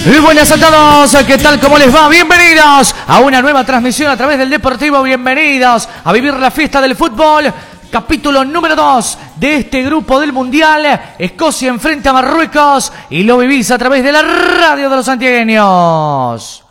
Y buenas a todos, ¿qué tal? ¿Cómo les va? Bienvenidos a una nueva transmisión a través del Deportivo. Bienvenidos a vivir la fiesta del fútbol. Capítulo número 2 de este grupo del Mundial. Escocia enfrenta a Marruecos y lo vivís a través de la radio de los santiagueños.